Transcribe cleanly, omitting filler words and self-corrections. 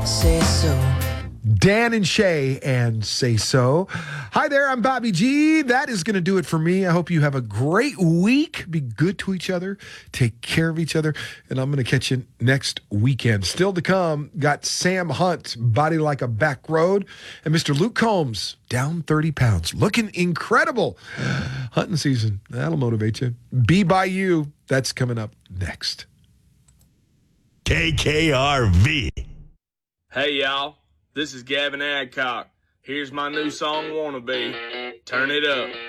Say so. Dan and Shay and Say So. Hi there, I'm Bobby G. That is going to do it for me. I hope you have a great week. Be good to each other. Take care of each other. And I'm going to catch you next weekend. Still to come, got Sam Hunt, Body Like a Back Road, and Mr. Luke Combs, down 30 pounds. Looking incredible. Hunting season. That'll motivate you. Be by you. That's coming up next. KKRV. Hey, y'all. This is Gavin Adcock. Here's my new song, Wannabe. Turn it up.